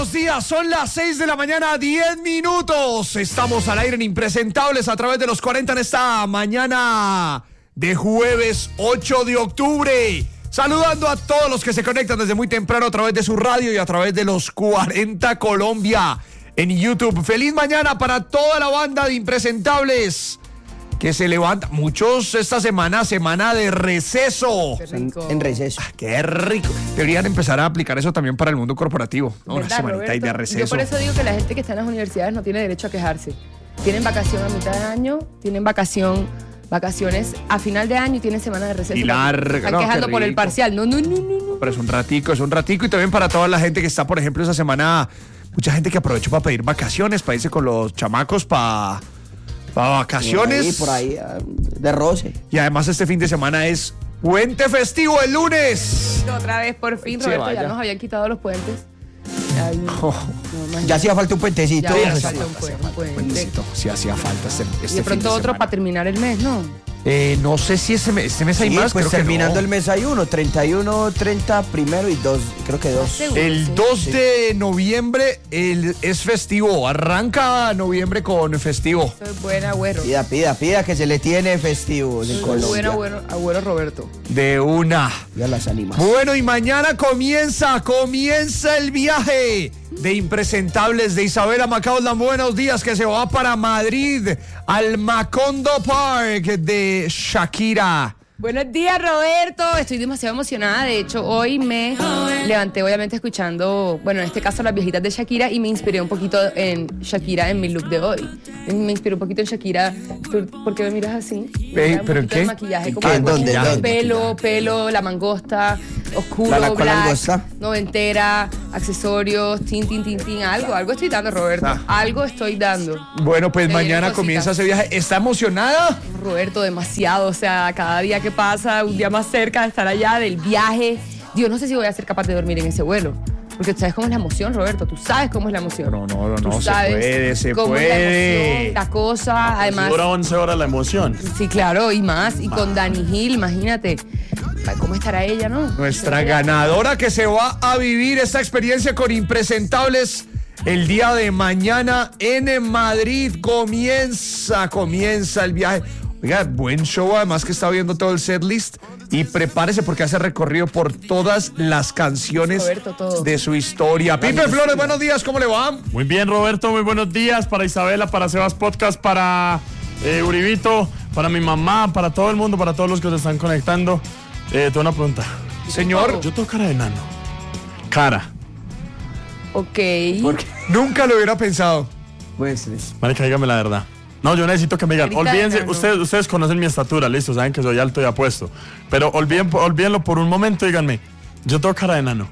buenos días, son las 6 de la mañana, 10 minutos. Estamos al aire en Impresentables a través de los 40 en esta mañana de jueves 8 de octubre. Saludando a todos los que se conectan desde muy temprano a través de su radio y a través de los 40 Colombia en YouTube. Feliz mañana para toda la banda de Impresentables que se levanta. Muchos esta semana de receso. Qué rico. En receso. Qué rico. Deberían empezar a aplicar eso también para el mundo corporativo, ¿no? Una ¿Verdad, semanita ahí de Roberto? receso. Yo por eso digo que la gente que está en las universidades no tiene derecho a quejarse. Tienen vacación a mitad de año, tienen vacaciones a final de año y tienen semana de receso. Y larga. Están No, quejando qué por el rico. parcial. No. Pero es un ratico. Y también para toda la gente que está, por ejemplo, esa semana, mucha gente que aprovechó para pedir vacaciones, para irse con los chamacos para vacaciones. Por ahí, de roce. Y además este fin de semana es puente festivo el lunes. Otra vez, por fin, Sí, Roberto, vaya. ya nos habían quitado los puentes. Ay, no, imagínate. Ya hacía falta un puentecito. Ya hacía falta un puente. Buenísimo. Sí hacía falta este Y fin de pronto otro semana. para terminar el mes, ¿no? No sé si este mes hay Sí, más. pues creo que terminando no. el mes hay uno, 31, 30, primero y 2, creo que 2. Seguro. El Sí. 2 de noviembre es festivo. Arranca noviembre con festivo. Soy buen agüero. Pida que se le tiene festivos en Soy buen Colombia. agüero Roberto. De una. Ya las animas. Bueno, y mañana comienza el viaje de Impresentables de Isabela Macaulay. Buenos días, que se va para Madrid, al Macondo Park de Shakira. Buenos días, Roberto. Estoy demasiado emocionada. De hecho, hoy me levanté, obviamente, escuchando, bueno, en este caso, las viejitas de Shakira y me inspiré un poquito en Shakira en mi look de hoy. Me inspiré un poquito en Shakira. ¿Por qué me miras así? ¿Pero Un poquito en qué? de maquillaje, ¿En como qué? un poquito ¿Dónde? de pelo, la mangosta, oscuro, ¿Cuál black, langosta? noventera, accesorios, tin, algo estoy dando, Roberto. Algo estoy dando. Bueno, pues mañana cositas. comienza ese viaje. ¿Está emocionada? Roberto, demasiado, o sea, cada día que pasa, un día más cerca de estar allá, del viaje. Yo no sé si voy a ser capaz de dormir en ese vuelo. Porque tú sabes cómo es la emoción, Roberto. Tú sabes cómo es la emoción. No, Tú se sabes puede, cómo es la emoción, la cosa. Además, Dura 11 horas la emoción. sí, claro, y más. Y con Dani Gil, imagínate. ¿Cómo estará ella, no? Nuestra ganadora que se va a vivir esta experiencia con Impresentables el día de mañana en Madrid. Comienza el viaje. Oiga, buen show, además que está viendo todo el setlist. Y prepárese porque hace recorrido por todas las canciones Roberto, todo. de su historia. Pipe Flores, buenos días, ¿cómo le va? Muy bien, Roberto, muy buenos días para Isabela, para Sebas Podcast, para Uribito, para mi mamá, para todo el mundo, para todos los que se están conectando. Tengo una pregunta. Señor, Yo tengo cara de enano. Cara. Ok. nunca lo hubiera pensado. Pues, Marica, dígame la verdad. No, yo necesito que me digan. Carita de Olvídense, enano. ustedes conocen mi estatura, listo, saben que soy alto y apuesto. Pero olvídenlo por un momento, díganme. Yo tengo cara de enano.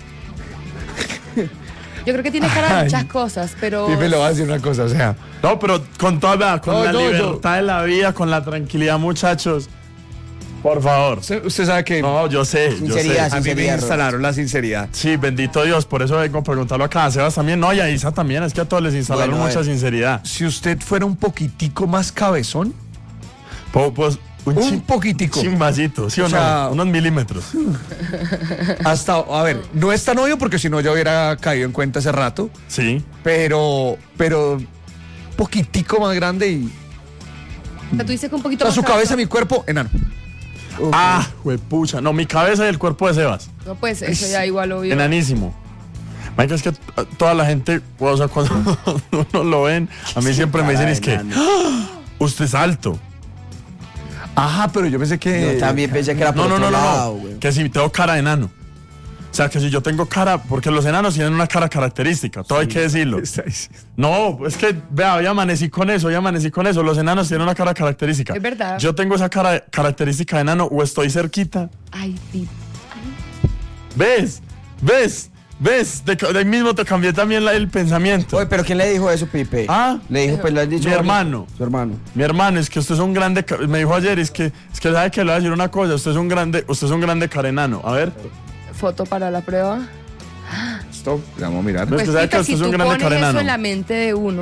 Yo creo que tiene cara de Ay. muchas cosas, pero... Pipe le va a decir una cosa, o sea. No, pero con toda con No, la no, libertad de la vida, con la tranquilidad, muchachos. Por favor. Usted sabe que No, yo sé. Sinceridad, a mí me sinceridad, instalaron la sinceridad. Sí, bendito Dios, por eso vengo a preguntarlo acá. A Sebas también, no, y a Isa también, es que a todos les instalaron Bueno, a mucha ver. sinceridad. Si usted fuera un poquitico más cabezón, Pues un poquitico. chimbacito, ¿sí o, O sea, no? Unos milímetros. hasta, a ver, no es tan obvio porque si no ya hubiera caído en cuenta hace rato, Sí. pero poquitico más grande y O sea, tú dices que un o poquito sea, más su cabeza, cabezón. mi cuerpo, enano. Ah, huepucha. No, mi cabeza y el cuerpo de Sebas. No, pues eso ya igual obvio. Enanísimo. Marica, es que toda la gente, o sea, cuando uno lo ven, a mí siempre me dicen es que ¡ah! Usted es alto. Ajá, pero yo pensé que Yo también pensé que era por otro lado, güey. Que si tengo cara de enano. O sea, que si yo tengo cara, porque los enanos tienen una cara característica, todo hay que decirlo. No, es que, vea, hoy amanecí con eso. Los enanos tienen una cara característica. Es verdad. Yo tengo esa cara característica de enano o estoy cerquita. Ay, sí. ¿Ves? De ahí mismo te cambié también el pensamiento. Oye, pero ¿quién le dijo eso, Pipe? Ah, Le dijo, pues lo has dicho. mi hermano. Su hermano. Mi hermano, es que usted es un grande, me dijo ayer, es que sabe que le voy a decir una cosa, usted es un grande carenano. A ver, Foto para la prueba. Stop, vamos a mirar. Pues que sabe que Tito, usted si es un tú grande pones eso carenano. en la mente de uno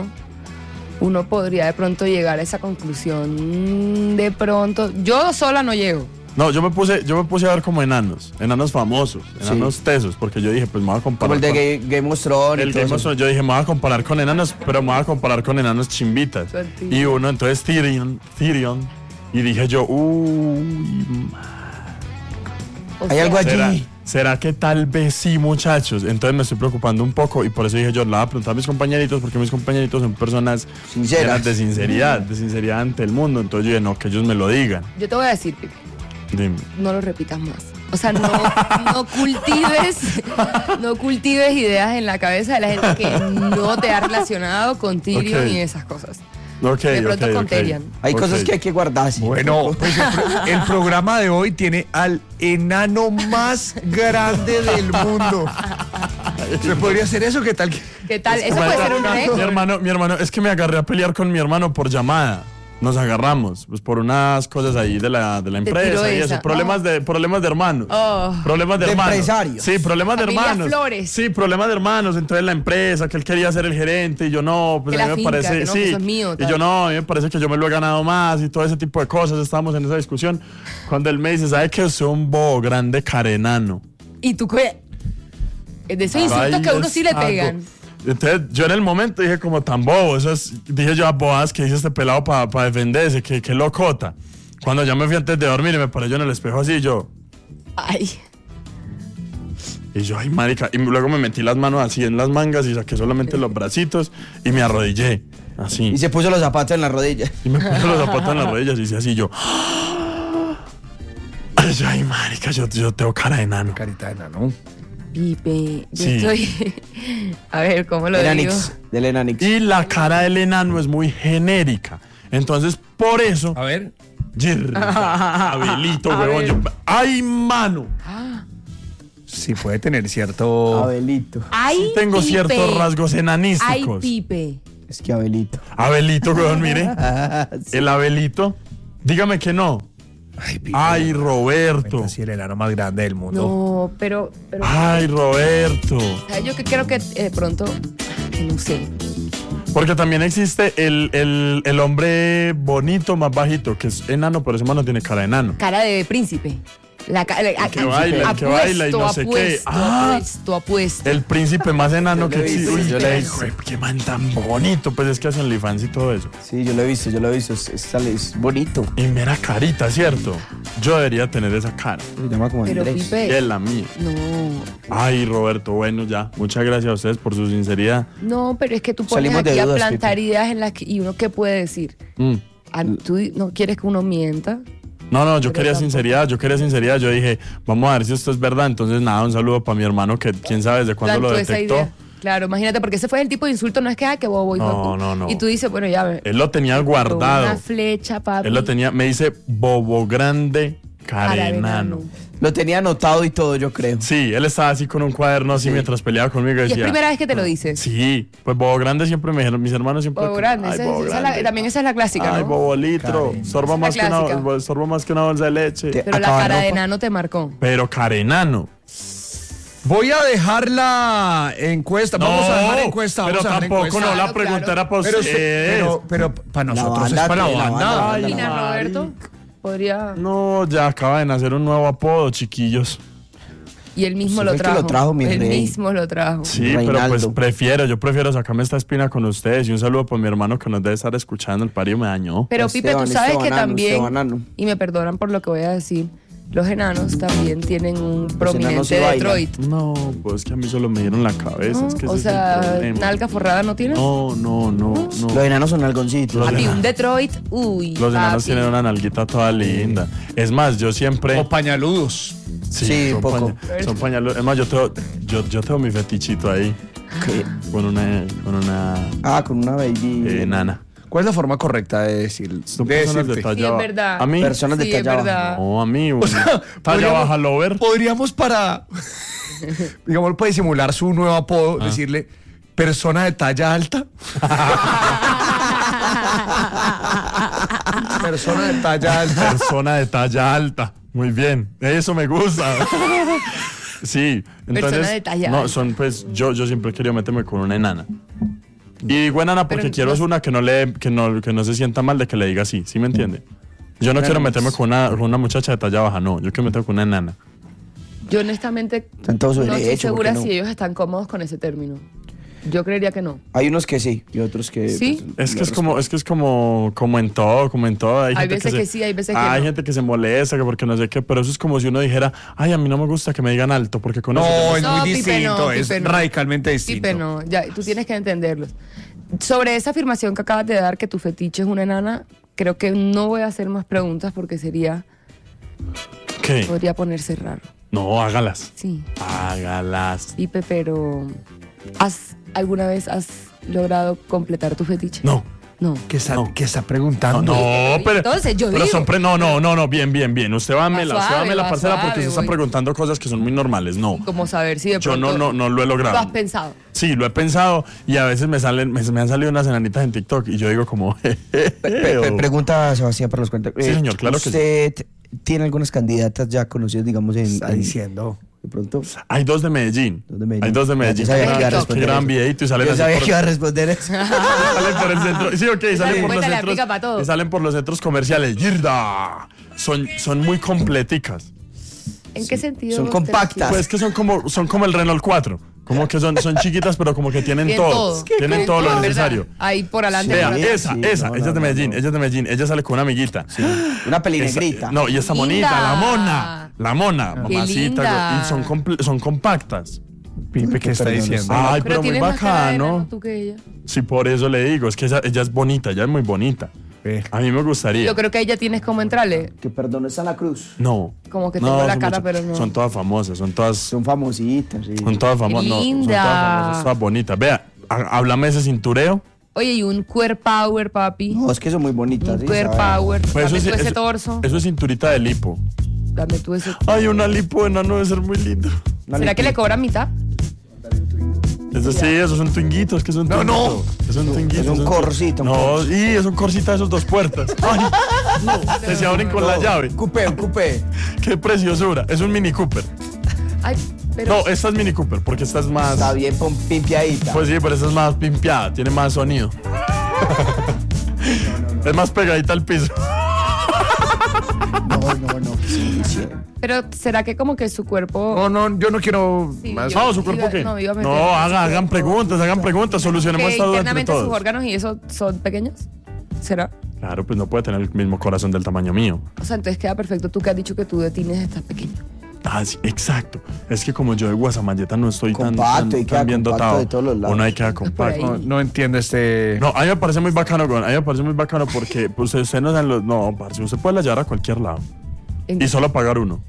podría de pronto llegar a esa conclusión. De pronto, yo sola no llego. No, yo me puse a ver como enanos famosos, enanos tesos, porque yo dije, pues me voy a comparar. Como el de Game of Thrones. El Game of Thrones, yo dije, me voy a comparar con enanos, pero me voy a comparar con enanos chimbitas. Contigo. Y uno, entonces Tyrion, y dije yo, Hay algo allí. ¿Será que tal vez sí, muchachos? Entonces me estoy preocupando un poco y por eso dije yo, le voy a preguntar a mis compañeritos, porque mis compañeritos son personas Sinceras. llenas de sinceridad ante el mundo. Entonces yo dije, no, que ellos me lo digan. Yo te voy a decir, Pipe, Dime. no lo repitas más. O sea, no cultives ideas en la cabeza de la gente que no te ha relacionado con Tyrion Ok. y esas cosas. Ok, De pronto ok, con ok. Tyrion. Hay Ok. cosas que hay que guardarse. Bueno, pues el programa de hoy tiene al enano más grande del mundo. ¿Se podría hacer eso? ¿Qué tal? ¿Qué tal? Eso puede ser un récord. Mi hermano, es que me agarré a pelear con mi hermano por llamada. Nos agarramos, pues por unas cosas ahí de la tiró empresa y esa. eso. Problemas de hermanos. Oh. Problemas de De hermanos. empresarios. Sí, problemas de Familia hermanos. Flores. Sí, problemas de hermanos. Entonces la empresa, que él quería ser el gerente y yo no, pues Que a la mí me finca, parece, que no, sí. que eso es mío, Y tal. yo no, a mí me parece que yo me lo he ganado más y todo ese tipo de cosas. Estábamos en esa discusión. Cuando él me dice, ¿sabe que soy un bobo grande carenano? ¿Y tú qué? De esos insultos Ay, que a uno sí le algo. pegan. Entonces yo en el momento dije como tan bobo, dije yo a boas que hice este pelado para defenderse, que locota. Cuando ya me fui antes de dormir y me paré yo en el espejo así, Ay. ay marica, y luego me metí las manos así en las mangas y saqué solamente los bracitos y me arrodillé, así. Y se puso los zapatos en la rodilla. Y me puse los zapatos en las rodillas y hice así yo. Ay marica, yo tengo cara de enano. Carita de enano. Pipe, yo Sí. estoy... A ver, ¿cómo lo digo? Enanix, del Enanix. Y la cara del enano es muy genérica. Entonces, por eso... A ver. Abelito, huevón. ¡Ay, mano! Sí, puede tener cierto. Abelito. Ay, Tengo Pipe. ciertos rasgos Ay, enanísticos. Pipe. Es que Abelito. Abelito, huevón, mire. Sí. El Abelito. Dígame que no. Ay, Pipe. Ay, Roberto. Sí, el enano más grande del mundo. No, pero Ay, Roberto. ¿sabes? Yo que creo que de pronto, no sé. Porque también existe el hombre bonito más bajito, que es enano, pero ese mano tiene cara de enano. Cara de príncipe. que baila y no sé qué. Apuesto. El príncipe más enano Yo que lo he existe. visto, Uy, yo lo he visto. qué man tan bonito. Pues es que hacen OnlyFans y todo eso. Sí, yo lo he visto. Es bonito. Y mera carita, ¿cierto? Yo debería tener esa cara. Se llama como Pero Andrés. Y Pipe, es la mía. no. Ay, Roberto, bueno, ya. Muchas gracias a ustedes por su sinceridad. No, pero es que tú pones Salimos de aquí a dudas, plantar Pipe. ideas en las que... ¿Y uno qué puede decir? ¿Tú no quieres que uno mienta? No, yo Pero quería tampoco. sinceridad. Yo dije, vamos a ver si esto es verdad. Entonces, nada, un saludo para mi hermano que quién sabe desde cuándo lo Plantó esa detectó. idea. Claro, imagínate, porque ese fue el tipo de insulto, no es que, que bobo. hijo de No. Y tú dices, bueno, ya ve. Él lo tenía Una guardado. flecha, papi. Él lo tenía, me dice bobo grande, Cara de carenano. Lo tenía anotado y todo, yo creo. Sí, él estaba así con un cuaderno así mientras peleaba conmigo y Y es decía. primera vez que te lo dices. Sí, pues bobo grande siempre me dijeron, mis hermanos siempre. Bobo grande, Ay, esa bobo es la- grande. también esa es la clásica, Ay, ¿no? bobo litro, sorba Esa más, es la clásica. sorba más que una bolsa de leche. Te- Pero la Acaba cara de ropa. enano te marcó. Pero carenano. Voy a dejar la encuesta. Vamos a dejar encuesta. Pero Vamos a dejar tampoco, encuesta. no, la Claro, pregunta claro. era para Pero, ustedes. pero para nosotros banda, es para la la banda. banda. Ay, Opina, marica. Roberto. Podría... No, ya acaba de nacer un nuevo apodo, chiquillos. Y él mismo Usted lo fue el que trajo. lo trajo, mi Él rey. mismo lo trajo. Sí, pero Reinaldo. pues yo prefiero sacarme esta espina con ustedes y un saludo para mi hermano que nos debe estar escuchando, el parido me dañó. Pero Pipe, tú sabes que Estebanano, también, Estebanano. y me perdonan por lo que voy a decir, los enanos también tienen un enanos prominente sí bailan. Detroit. No, pues es que a mí solo me dieron la cabeza, ¿No? es que O ese es el sea, problema. nalga forrada no tienes. No. Los enanos son algoncitos. Los Papi, enanos. un Detroit, uy. Los enanos papi. tienen una nalguita toda linda. Es más, yo siempre... O pañaludos. Sí, son poco. son pañalos. Es más, yo tengo mi fetichito ahí ¿Qué? con una Ah, con una baby. nana. ¿Cuál es la forma correcta de decir? Son de personas de decirte? talla Sí, es baja. verdad. A mí, Personas de Sí, es talla baja. verdad. no, a mí, O sea, talla podríamos- baja lover. Podríamos para, digamos, para disimular su nuevo apodo, decirle persona de talla alta. Persona de talla alta. Persona de talla alta. Muy bien. Eso me gusta. Sí. Entonces, Persona de talla no, alta. son pues yo siempre he querido meterme con una enana. Y digo enana porque Pero quiero es no- una que no se sienta mal de que le diga así, ¿sí me entiende? Yo no quiero meterme con una muchacha de talla baja, no. Yo quiero meterme con una enana. Yo honestamente Están todos no sobre estoy hecho, ¿por segura qué no? si ellos están cómodos con ese término. Yo creería que no. Hay unos que sí y otros que... ¿Sí? Es que es como en todo, Hay gente veces que sí, hay veces que hay no. gente que se molesta, que porque no sé qué, pero eso es como si uno dijera, ay, a mí no me gusta que me digan alto, porque con eso... No, es No, muy Pipe, distinto, no, es Pipe, no. radicalmente distinto. Pipe, no, ya, tú tienes que entenderlos. Sobre esa afirmación que acabas de dar, que tu fetiche es una enana, creo que no voy a hacer más preguntas porque ¿Qué? podría ponerse raro. No, hágalas. Sí, Hágalas. Pipe, pero ¿alguna vez has logrado completar tu fetiche? No. No. ¿Qué está, No. qué está preguntando? No, pero. Entonces, yo pero digo. No, bien. Usted va suave, la va parcera porque suave, se está voy. preguntando cosas que son muy normales. No. Como saber si de Yo pronto no lo he logrado. lo has pensado. Sí, lo he pensado y a veces me han salido unas enanitas en TikTok y yo digo como... Pregunta Sebastián para los cuentos. Sí, señor, claro que sí. ¿Usted tiene algunas candidatas ya conocidas, digamos, Está diciendo. de pronto? Hay dos de Medellín. Hay dos de Medellín. Yo sabía que iba a Que responder graban eso. videíto y salen Yo así sabía por- que iba a responder eso. salen por el centro. Sí, ok, salen por los cuéntale, centros. aplica pa' todo. Y salen por los centros comerciales. ¡Yirda! Son muy completicas. ¿En qué sentido? Son te compactas. Pues que son como el Renault 4. Como que son chiquitas, pero como que tienen Tienen todo. todo. Tienen todo lo ¿verdad? necesario. Ahí por adelante. Vea, por atrás. esa, no, ella es de no, Medellín, no. ella es de Medellín. Ella sale con una amiguita. Una peli Esa- negrita. No, y está Linda. bonita, la mona, Qué mamacita. linda. Y son compactas. Pipe, ¿qué está Perdón, diciendo? no sé. Ay, pero muy tienes más cara de enano bacano. tú que ella. Sí, por eso le digo, es que ella es bonita, ella es muy bonita. Ve. A mí me gustaría. Yo creo que ella tienes como entrarle. Que perdón, es Santa Cruz. No. Como que tengo la son cara, pero no. Son todas famosas, son todas Son famositas, sí. famosas. No, son linda. todas famosas, todas bonitas. Vea, háblame ese cintureo. Oye, y un queer power, papi. No, es que son muy bonitas. Un sí, queer ¿sabe? power. Pues Dame sí, tú ese torso. Eso es cinturita de lipo. Dame tú ese. Ay, una lipo enano debe ser muy lindo. ¿Será que le cobran mitad? Eso sí, esos son twinguitos, que es un No, twinguito. Es un twinguito. Es un corcito, un No, corso. y es un corsita de esos dos puertas. Ay, no, que se abren con la llave. Un coupé. Qué preciosura. Es un Mini Cooper. Ay, pero. No, esta es Mini Cooper, porque esta es más... Está bien pimpiadita. Pues sí, pero esta es más pimpeada, tiene más sonido. Es más pegadita al piso. No. Sí. Pero ¿será que como que su cuerpo. No, yo no quiero Sí, más. yo- No, ¿su cuerpo iba- qué? no, iba a meter- No, hagan preguntas, solucionemos que esta duda entre internamente sus todos. órganos y eso son pequeños? ¿Será? Claro, pues no puede tener el mismo corazón del tamaño mío. O sea, entonces queda perfecto. Tú que has dicho que tú de tines estás pequeño. Ah, sí, exacto. Es que como yo de Guasamalleta no estoy Compacto, y queda tan bien compacto dotado, de todos los lados. uno ahí queda por compacto. ahí. No entiendo este. No, a mí me parece muy bacano, güey. A mí me parece muy bacano porque pues, usted no sabe no, parce, usted puede la llevar a cualquier lado En- y solo pagar uno.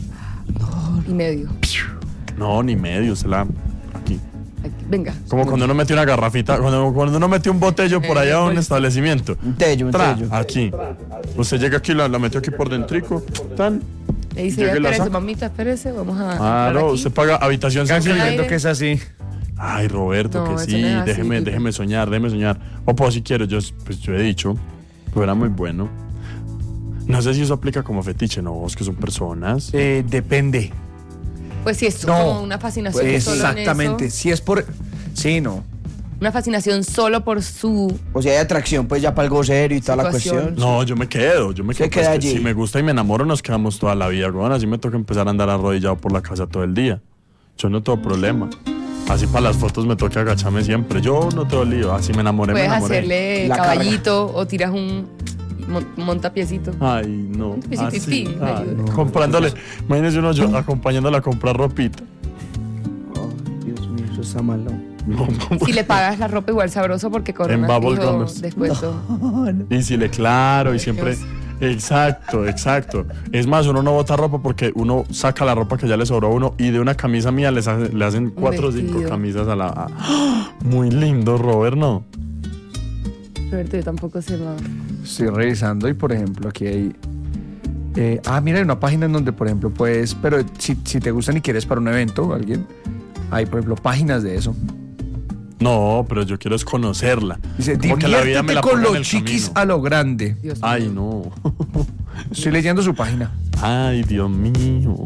y medio. No, ni medio, se la aquí. Aquí, venga. Como cuando uno mete una garrafita, cuando uno mete un botello por allá a un pues. establecimiento. Un tello. Aquí. Usted llega aquí, la metió aquí por dentrico, tan. Le dice, Llega ya y la espérese, saca. mamita, espérese, vamos a. Claro, entrar aquí. usted paga habitación Están sensible. creyendo aire. que es así. Ay, Roberto, No, que eso sí, no es así, Pipe. déjeme soñar. O pues si quiero, yo he dicho, pues era muy bueno. No sé si eso aplica como fetiche, no, es que son personas. Depende. Pues sí, es No, como una fascinación Pues solo en exactamente. eso. Si es por. Sí, no. Una fascinación solo por su. O sea, hay atracción, pues ya para algo serio y toda la Situación. cuestión. No, yo me quedo. Se queda Es que allí. si me gusta y me enamoro, nos quedamos toda la vida, weón. Así me toca empezar a andar arrodillado por la casa todo el día. Yo no tengo problema. Así para las fotos me toca agacharme siempre. Yo no tengo lío. Así me enamoré, Puedes me enamoré. hacerle La caballito o tiras un montapiecito. Ay, no. Un pisito y Así. fin, me Ay, ayuda. comprándole. Imagínese uno yo acompañándola a comprar ropita. Oh, Dios mío, eso está mal, ¿no? No, Si le pagas la ropa igual sabroso porque Corona Bubble dijo Gummers. descuento. Y si le claro, y siempre. Dios. Exacto. Es más, uno no bota ropa porque uno saca la ropa que ya le sobró a uno y de una camisa mía le hacen 4 o 5 vestido. camisas a la. ¡Ah! Muy lindo, Robert, ¿no? Roberto, yo tampoco sé más. Estoy revisando y, por ejemplo, aquí hay. Mira, hay una página en donde, por ejemplo, puedes. Pero si te gustan y quieres para un evento o alguien, hay, por ejemplo, páginas de eso. No, pero yo quiero es conocerla. Dice, Como que la vida me diviértete la con ponga en los el chiquis camino. a lo grande. Dios Ay, mío. no. Estoy leyendo su página. Ay, Dios mío.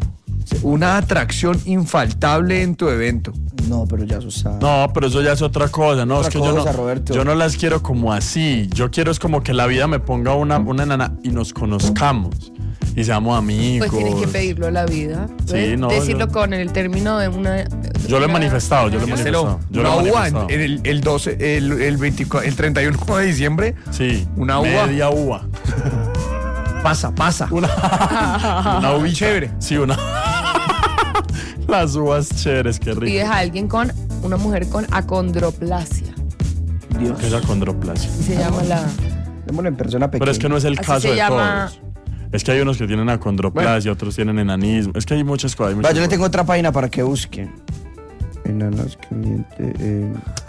Una atracción infaltable en tu evento. No, pero ya eso está. No, pero eso ya es otra cosa, ¿no? Otra Es que cosa, Roberto. yo no las quiero como así. Yo quiero es como que la vida me ponga una enana y nos conozcamos. Y seamos amigos. Pues tienes que pedirlo a la vida. Sí, ¿ves? no, Decirlo yo- con el término de una. Yo lo he manifestado, yo lo he Dígaselo. manifestado. Yo Una lo he uva manifestado. el 12, el 24, el 31 de diciembre. Sí. Una uva. Media uva. Pasa. Una uva Chévere. Sí, una. Las uvas chéveres, qué rico. Pides a alguien con una mujer con acondroplasia. Dios. Que es acondroplasia. Así se llama la. Démoslo en persona pequeña. Pero es que no es el Así caso se de llama. todos. Es que hay unos que tienen acondroplasia, otros tienen enanismo. Es que hay muchas cosas. hay Va, muchas yo le cosas. tengo otra página para que busquen. Enanas caliente.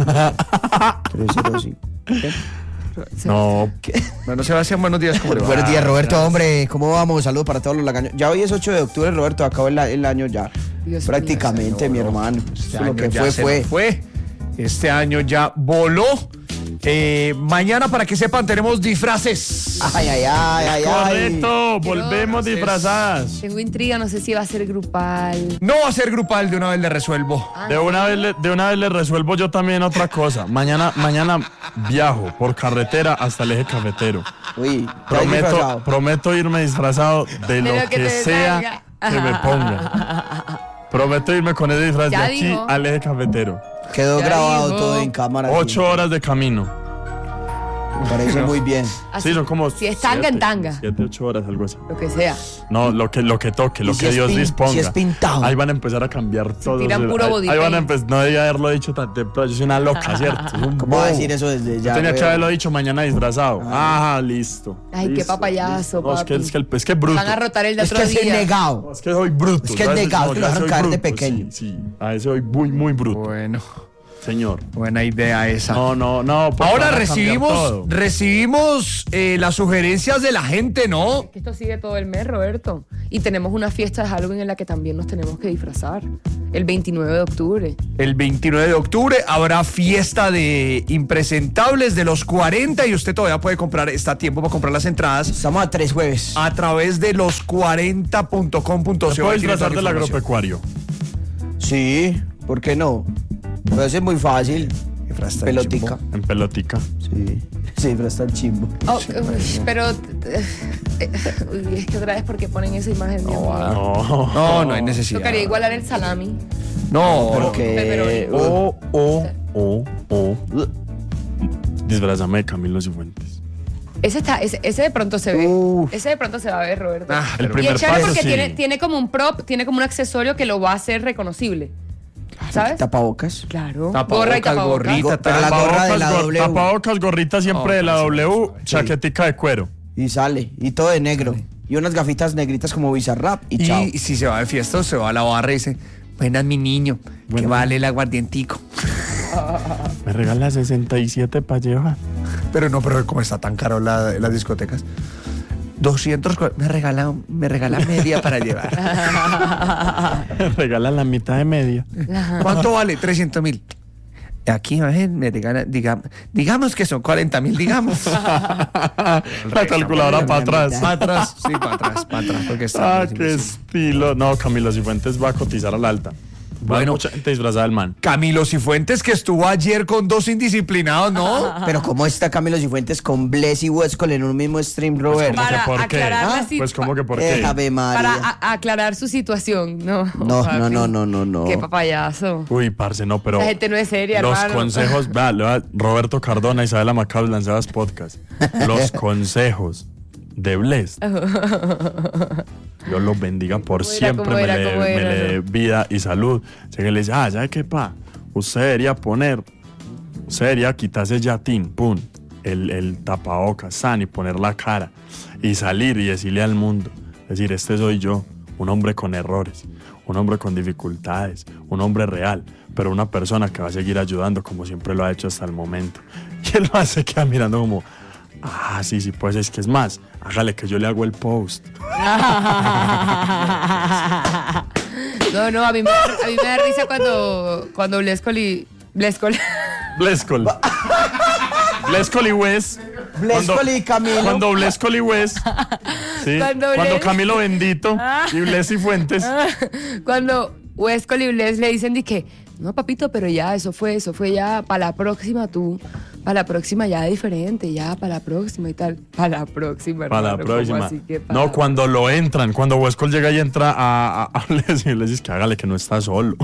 305. ¿Qué? No, Bueno, Sebastián, buenos días. ¿Cómo le va? Buenos días, Roberto, hombre. ¿Cómo vamos? Saludos para todos los lagaños. Ya hoy es 8 de octubre, Roberto. Acabó el año ya. Dios Prácticamente, mi hermano. Este Eso lo año que ya se fue. nos fue. Este año ya voló. Mañana, para que sepan, tenemos disfraces. Ay. correcto, volvemos disfrazadas. Tengo intriga, no sé si va a ser grupal. No va a ser grupal, de una vez le resuelvo. De una vez le resuelvo yo también otra cosa. Mañana viajo por carretera hasta el eje cafetero. Uy, ¿te has disfrazado? Prometo irme disfrazado de lo lo que que te sea salga. que me ponga. Prometo irme con ese disfraz de Ya aquí dijo. al eje cafetero. Quedó Ya grabado dijo. todo en cámara. 8 horas de camino. Me parece muy bien. Así, Sí, son como si es tanga, en tanga. 7, 8 horas, algo así. Lo que sea. No, lo que toque, lo si que es Dios disponga. si es pintado. Ahí van a empezar a cambiar todo. tiran puro body Ahí van a paint. empezar. No debía haberlo dicho tan temprano. Yo soy una loca, ¿cierto? Soy un ¿Cómo va a bobo. decir eso desde Yo ya? tenía que güey? haberlo dicho mañana disfrazado. Ajá, listo. Ay, qué Listo, papayazo, listo. No, papi. es que es bruto. Van a rotar el de Es otro que es día. negado. No, es que soy bruto. Es que es ¿sabes? negado, que lo ya dejaron soy caer de bruto, pequeño. Sí, a ese soy muy bruto. Bueno, Señor. buena idea esa. No. porque Ahora van a cambiar todo. recibimos las sugerencias de la gente, ¿no? Que esto sigue todo el mes, Roberto. Y tenemos una fiesta de Halloween en la que también nos tenemos que disfrazar. El 29 de octubre. El 29 de octubre habrá fiesta de impresentables de los 40 y usted todavía puede comprar, está a tiempo para comprar las entradas Estamos a 3 jueves. a través de los40.com.co. ¿Se puede disfrazar del agropecuario? Sí, ¿por qué no? Puede ser muy fácil. Pelotica. En pelotica. Sí, sí, pero está el chimbo. Oh, uy, pero. Uy, es que otra vez porque ponen esa imagen de No. No hay necesidad. Tocaría igualar el salami. No, Pero que... Disfrazame de Camilo Cifuentes. Ese de pronto se ve. Uf. Ese de pronto se va a ver, Roberto. Ah, El Y primer es chévere paso, porque sí. tiene como un prop, tiene como un accesorio que lo va a hacer reconocible. ¿Sabes? Tapabocas. Claro. Tapabocas, Gorra y tapabocas. gorrita, Pero la gorra de la W. Tapabocas, gorrita siempre de la W, chaquetica de cuero. Y sale. Y todo de negro. Y unas gafitas negritas como Bizarrap. Y chao. Y si se va de fiesta, se va a la barra y dice, buenas mi niño, que Bueno. vale el aguardientico. Me regala 67 para llevar. Pero como está tan caro las discotecas. 200, me regala media para llevar. Me regala la mitad de media. ¿Cuánto vale? 300.000. Aquí me regala, digamos que son 40.000, digamos. La calculadora para atrás. Para atrás, sí, para atrás, porque está. Ah, qué estilo. No, Camilo Cifuentes va a cotizar al alta. Bueno, Bueno. mucha gente disfrazada del man. Camilo Cifuentes, que estuvo ayer con 2 indisciplinados, ¿no? Pero ¿cómo está Camilo Cifuentes con Bless y Westcol en un mismo stream, Robert? ¿Cómo que Para por qué? aclarar la Pues como que por qué. Déjame, María. Para aclarar su situación. No, No, papi. no. Qué papayazo. Uy, parce, no, pero... La gente no es seria, Los hermano. consejos, vea, Roberto Cardona, Isabela Macabros, Lanzadas Podcast. Los consejos de Bless. Dios los bendiga por ¿Cómo era, siempre, cómo era, me cómo era, le dé no? vida y salud. Sé que le dice, ¿sabe qué, pa? Usted debería quitarse ya, pum, el tapabocas, san, y poner la cara, y salir y decirle al mundo, decir, este soy yo, un hombre con errores, un hombre con dificultades, un hombre real, pero una persona que va a seguir ayudando como siempre lo ha hecho hasta el momento. Y él lo hace queda mirando como, ah, sí, pues es que es más, hágale que yo le hago el post. No, a mí me da risa cuando Blescol y Blescol y Wes. Blescol y Camilo. Cuando Blescol y Wes Sí, Cuando cuando Bless- Camilo Bendito y Bless y Fuentes. Cuando Huescol y Bless le dicen que no, papito, pero ya, eso fue ya para la próxima para la próxima ya es diferente, ya para la próxima y tal. Para la próxima, Para la hermano, ¿cómo próxima. así que para No, la cuando lo entran, cuando Huescol llega y entra a Bless y les dice que hágale que no está solo.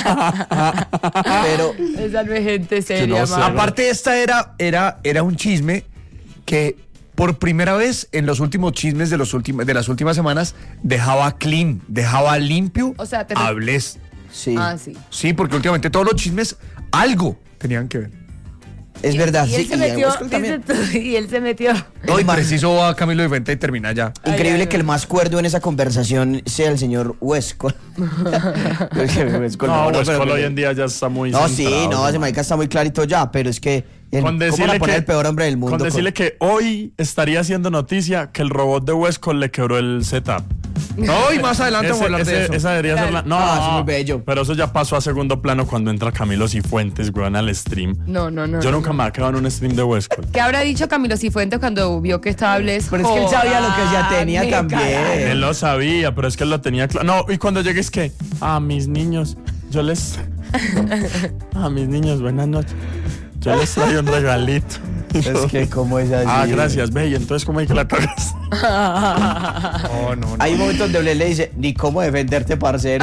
Pero Esa no es gente seria, no sé. mano. Aparte, esta era un chisme que por primera vez en los últimos chismes de las últimas semanas dejaba clean, dejaba limpio O sea, a Bless. sí, Ah, sí. Sí, porque últimamente todos los chismes algo tenían que ver. es verdad. Y Sí, él se y a metió, Huescol también. dice tú, y él se metió. No, y preciso a Camilo de Fuente y termina ya. Increíble Ay, que el más cuerdo en esa conversación sea el señor Huescol. Huescol, No, pero- Huescol hoy en día ya está muy No, sí, centrado, no, ese ¿no? marica está muy clarito ya, pero es que Con ¿cómo la decirle pone que el peor hombre del mundo? Con decirle que hoy estaría haciendo noticia que el robot de Huescol le quebró el setup. No, y más adelante vamos a hablar de eso. Esa debería ser la... No, Ah, es muy bello. Pero eso ya pasó a segundo plano cuando entra Camilo Cifuentes, weón, al stream. No. Yo nunca me he quedado en un stream de Huescol. ¿Qué habrá dicho Camilo Cifuentes cuando vio que estaba Bless? Pero es que él sabía lo que ya tenía Joder, también. carajo. Él lo sabía, pero es que él lo tenía claro. No, y cuando llegue es que, mis niños, yo les... mis niños, buenas noches. Yo les traigo un regalito. Es que como es así. Gracias, ve, y entonces, ¿cómo hay que la cagas? No. Hay momentos donde le dice, ni cómo defenderte, parcero.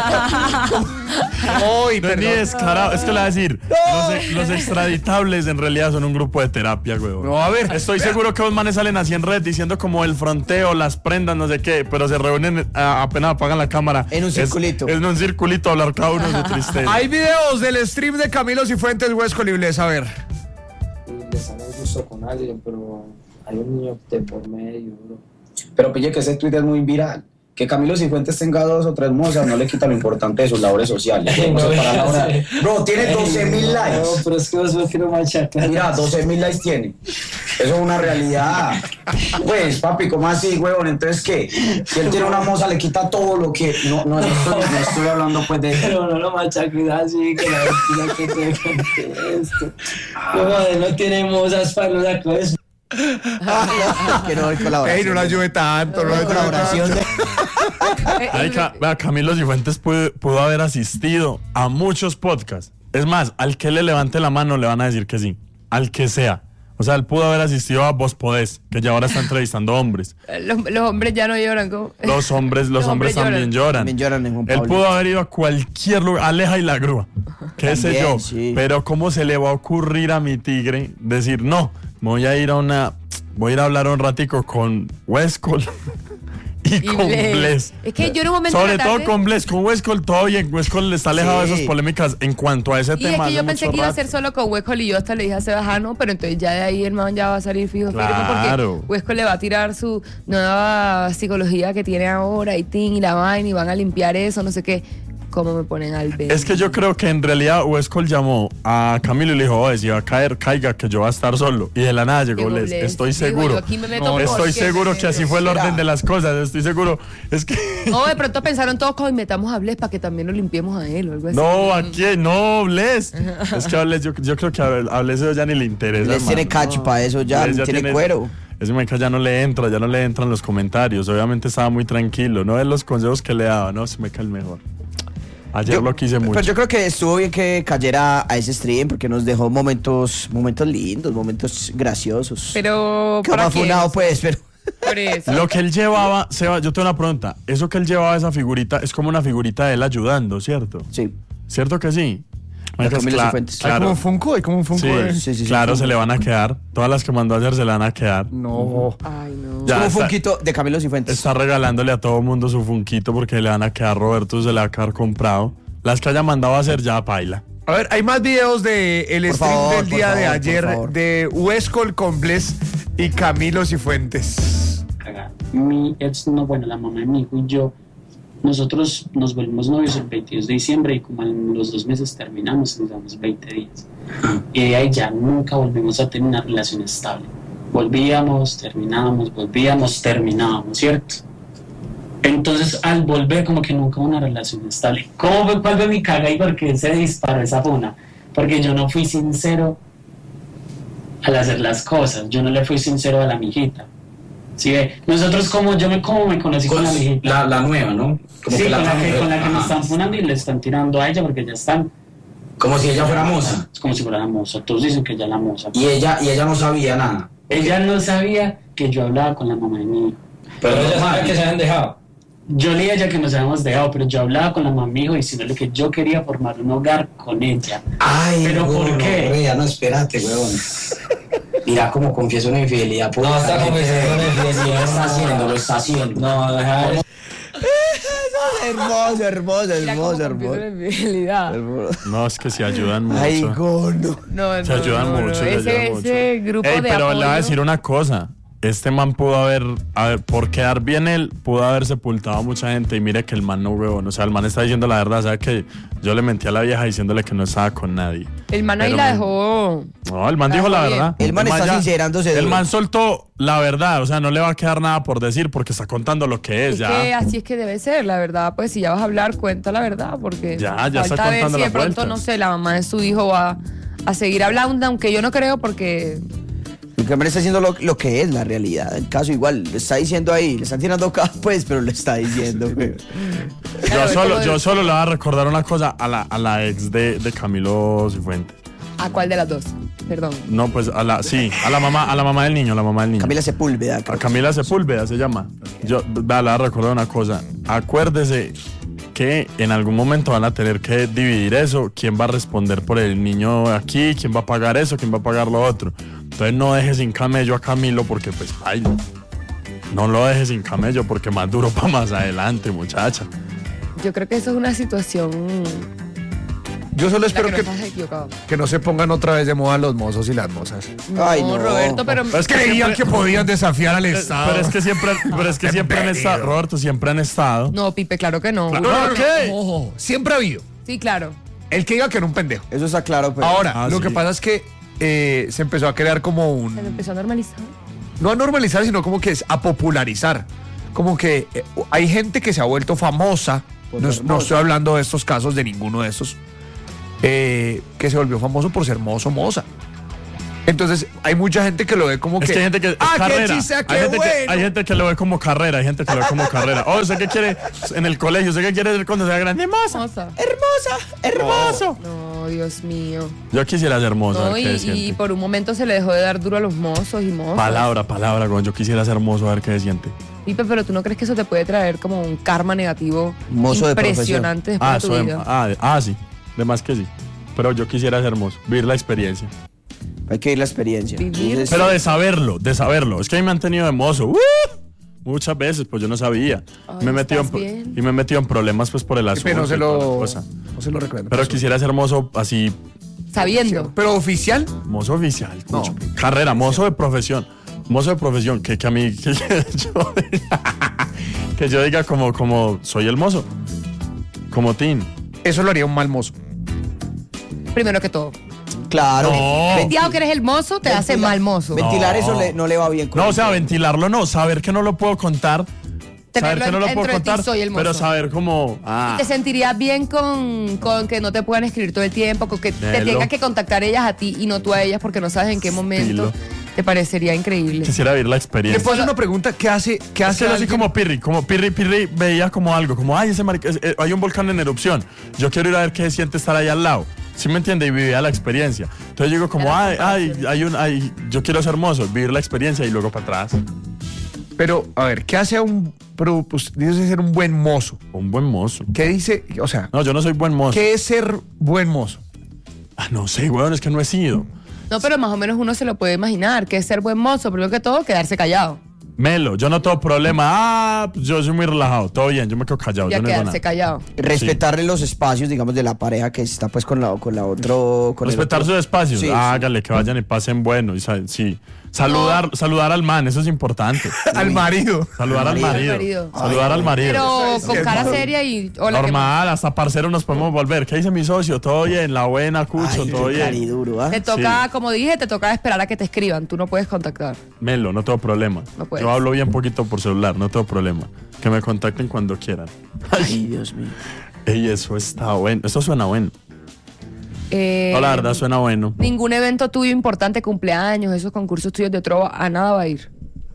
Ay, No es ni perdón. descarado, es que le va a decir, los extraditables en realidad son un grupo de terapia, weón. No, a ver. Estoy seguro que los manes salen así en red diciendo como el fronteo, las prendas, no sé qué, pero se reúnen apenas apagan la cámara. En un circulito. En un circulito a hablar cada uno de su tristeza. Hay videos del stream de Camilo Cifuentes, Huescol y Bless, a ver. Y le sale gusto con alguien, pero hay un niño de por medio, bro. Pero pille que ese tweet es muy viral. Que Camilo Cifuentes tenga 2 o 3 mozas no le quita lo importante de sus labores sociales. O sea, para la hora- Bro, tiene 12.000 likes. No, pero es que vos no quiero machacar. Mira, 12.000 likes tiene. Eso es una realidad. Pues, papi, ¿cómo así, huevón? Entonces, ¿qué? Si él tiene una moza, le quita todo lo que... No estoy hablando, pues, de... Pero no lo machaques así, que la mentira que te conté esto. Como no tenemos esas palos acá, es Que no hay Ey, colaboración. no la ayude tanto, no la ayude Colaboración tanto. de... Ay, vea, Camilo Cifuentes pudo haber asistido a muchos podcasts. Es más, al que le levante la mano le van a decir que sí. Al que sea. O sea, él pudo haber asistido a Vos Podés, que ya ahora está entrevistando hombres. Los hombres ya no lloran. ¿cómo? Los hombres también lloran. También lloran en Juan Él Pablo. pudo haber ido a cualquier lugar, Aleja y la grúa, qué sé También, yo. sí. Pero ¿cómo se le va a ocurrir a mi tigre decir, no, voy a ir a hablar un ratico con Huescol y con Bless? Es que yo en un momento Sobre de la todo tarde- con Bless, con Huescol todo bien. Huescol está alejado Sí. de esas polémicas en cuanto a ese Y es tema. que yo hace pensé mucho que iba a rato. ser solo con Huescol y yo hasta le dije a Sebas, no, pero entonces ya de ahí el man ya va a salir fijo, firme, Claro. porque Huescol le va a tirar su nueva psicología que tiene ahora y la vaina y van a limpiar eso, no sé qué. ¿Cómo me ponen al ver? Es que yo creo que en realidad Huescol llamó a Camilo y le dijo, oye, si va a caer, caiga, que yo voy a estar solo. Y de la nada llegó Llegó Bless. Bless. Estoy Dijo, seguro. yo aquí me meto Estoy porque seguro me- que así fue el orden de las cosas. Estoy seguro. Es que... O de pronto pensaron todos como metamos a Bless para que también lo limpiemos a él o algo así. No, aquí, no, Bless. Es que a Bless, yo creo que a Bless eso ya ni le interesa. Les tiene hermano. cacho para eso ya, Bless tiene cuero. Ese marica ya no le entran los comentarios. Obviamente estaba muy tranquilo. No es los consejos que le daba, no, se me cae el mejor. Ayer lo quise mucho. Pero yo creo que estuvo bien que cayera a ese stream porque nos dejó momentos lindos, momentos graciosos. Pero Que ¿para más qué? funado, pues, pero... Por eso. Lo que él llevaba, Seba, yo tengo una pregunta. Eso que él llevaba, esa figurita, es como una figurita de él ayudando, ¿cierto? Sí. ¿Cierto que sí? Marica, Camilo Cifuentes. Hay como un Funko, hay como un Funko. Sí, sí, claro, sí. se le van a quedar. Todas las que mandó a hacer se le van a quedar. No. Ay, no. Ya, Como un está- funquito de Camilo Cifuentes. Está regalándole a todo mundo su funquito porque le van a quedar, Roberto se le va a quedar comprado. Las que haya mandado a hacer ya paila. A ver, hay más videos de el Por stream favor, del por día de favor, ayer por favor. de Huescol con Bless y Camilo Cifuentes. cagar. Mi ex, no, bueno, la mamá de mi hijo y yo, nosotros nos volvimos novios el 22 de diciembre y como en los 2 meses terminamos, nos damos 20 días. Y de ahí ya nunca volvimos a tener una relación estable. Volvíamos, terminábamos, ¿cierto? Entonces, al volver, como que nunca hubo una relación estable. ¿Cuál fue mi caga y por qué se disparó esa funa? Porque yo no fui sincero al hacer las cosas. Yo no le fui sincero a la mijita. Sí, nosotros como me conocí con la viejita. La nueva, ¿no? Como Sí, que con la que me ajá. están funando y le están tirando a ella porque ya están. Como si ella fuera moza. Es como si fuera la moza. Todos dicen que ella es la moza. Y ella no sabía nada. Ella no sabía que yo hablaba con la mamá de mi hijo. Pero ella normal. sabe que se habían dejado. Yo le dije a ella que nos habíamos dejado, pero yo hablaba con la mamá de mi hijo diciéndole que yo quería formar un hogar con ella. Ay, ¿Pero por qué? Ya no, espérate, weón. Mira cómo confieso una infidelidad. No, está confesando una infidelidad. Lo está haciendo. No, deja de... Mira cómo confieso la infidelidad. No, es que se ayudan mucho. Ay, gordo. No, Se ayudan mucho, se ayudan mucho. Ese grupo Ey, de pero le voy a apoyo. decir una cosa. Este man pudo haber, por quedar bien él, pudo haber sepultado a mucha gente y mire que el man no huevón. O sea, el man está diciendo la verdad. ¿Sabe que yo le mentí a la vieja diciéndole que no estaba con nadie? El man ahí Pero la man- dejó. No, el man La dijo la dejó bien. verdad. El man está sincerándose El duro. man soltó la verdad. O sea, no le va a quedar nada por decir porque está contando lo que es Es ya. que así es que debe ser, la verdad. Pues si ya vas a hablar, cuenta la verdad. Porque Ya está falta ver contando si de las pronto, vueltas. no sé, la mamá de su hijo va a seguir hablando, aunque yo no creo porque. El que me está diciendo lo que es la realidad. El caso igual, le está diciendo ahí, le están tirando acá, pues, pero le está diciendo. güey. Claro, Yo solo le voy a recordar una cosa a la ex de Camilo Cifuentes. ¿A cuál de las dos? Perdón. No, pues a la mamá del niño, Camila Sepúlveda. creo. A Camila Sepúlveda se llama. Yo, vea, le voy a recordar una cosa. Acuérdese que en algún momento van a tener que dividir eso. ¿Quién va a responder por el niño aquí? ¿Quién va a pagar eso? ¿Quién va a pagar lo otro? Entonces no deje sin camello a Camilo porque pues, ay, no lo deje sin camello porque más duro para más adelante, muchacha. Yo creo que eso es una situación. Yo solo La espero que que, no estás equivocado. que no se pongan otra vez de moda los mozos y las mozas. No, Ay, no. Roberto, pero. Es que Creían siempre- que podían desafiar al Estado. Pero es que siempre han estado, Roberto, siempre han estado. No, Pipe, claro que no. Claro. ¿Qué? Ojo, siempre ha habido. Sí, claro. El que diga que era un pendejo. Eso está claro, pero. Ahora, Ah, lo sí. que pasa es que se empezó a crear como Se lo un... empezó a normalizar. No a normalizar, sino como que es a popularizar. Como que hay gente que se ha vuelto famosa. Por No, ser no mozo. estoy hablando de estos casos, de ninguno de estos. Que se volvió famoso por ser mozo, moza. Entonces, hay mucha gente que lo ve como Es que... que hay gente que es ¡Ah, carrera. qué chiste, qué hay, gente bueno! hay gente que lo ve como carrera, hay gente que lo ve como carrera. Oh, ¿usted qué quiere en el colegio? ¿Usted qué quiere ser cuando sea grande? Hermosa. Moza. Hermoso. No, Dios mío. Yo quisiera ser hermoso. a No, ver qué y siente. por un momento se le dejó de dar duro a los mozos y mozas. Palabra, güey. Yo quisiera ser hermoso a ver qué siente. Pipe, pero tú no crees que eso te puede traer como un karma negativo Mozo de impresionante después de tu vida. Sí. De más que sí. Pero yo quisiera ser hermoso, vivir la experiencia. Hay que ir la experiencia. Vivir. Entonces, Pero de saberlo. Es que a mí me han tenido de mozo. Muchas veces, pues yo no sabía. Ay, me he metido ¿estás bien? y me he metido en problemas pues por el asunto. Pero y toda la no cosa. se lo recomiendo. Pero quisiera ser mozo así, Sabiendo. Pero oficial, mozo oficial. No. mucho. Carrera, mozo de profesión. Mozo de profesión, que a mí, que yo diga como soy el mozo. Como Tin. eso lo haría un mal mozo. Primero que todo. claro. No. Ventiado que eres el mozo, te hace mal mozo. Ventilar No. eso no le va bien. con No, o el- sea, ventilarlo no, saber que no lo puedo contar. Saber Tenerlo que no lo puedo dentro de ti, contar, soy el pero mozo. saber cómo. ¿Te sentirías bien con que no te puedan escribir todo el tiempo, con que te Melo. tengan que contactar ellas a ti y no tú a ellas porque no sabes en qué momento? Estilo. Te parecería increíble. Quisiera vivir la Le experiencia. puedo hacer una pregunta, ¿qué hace Es que era así alguien? como Pirri veía como algo, como ay, ese marica, hay un volcán en erupción. Yo quiero ir a ver qué se siente estar ahí al lado. ¿Sí me entiende? Y vivía la experiencia. Entonces yo digo como, Era yo quiero ser hermoso, vivir la experiencia y luego para atrás. Pero, a ver, ¿qué hace pues, dice ser un buen mozo? Un buen mozo. ¿Qué dice? O sea, No, yo no soy buen mozo. ¿qué es ser buen mozo? Ah, no sé, weón, es que no he sido. No, pero más o menos uno se lo puede imaginar, que es ser buen mozo, primero que todo, quedarse callado. Melo, yo no tengo problema. Pues yo soy muy relajado, todo bien, yo me quedo callado. Ya yo no digo quedarse nada. callado. Respetarle los espacios, digamos, de la pareja que está pues con la otro. Con el Respetar otro. sus espacios. Sí, sí. Hágale, que vayan y pasen bueno. Y sí. Saludar al man, eso es importante. Al marido. Saludar al marido. marido. Saludar al marido. Pero con cara seria y hola. ¿qué más? Normal, hasta parcero nos podemos volver. ¿Qué dice mi socio? Todo bien, la buena, Cucho, Ay, todo qué bien. cariduro, ¿ah? Te toca, como dije, te toca esperar a que te escriban. Tú no puedes contactar. Melo, no tengo problema. No puedes. Yo hablo bien poquito por celular, no tengo problema. Que me contacten cuando quieran. Ay, Dios mío. Ey, eso está bueno. Eso suena bueno. Eh, No, la verdad suena bueno. Ningún evento tuyo importante, cumpleaños, esos concursos tuyos de trova, a nada va a ir.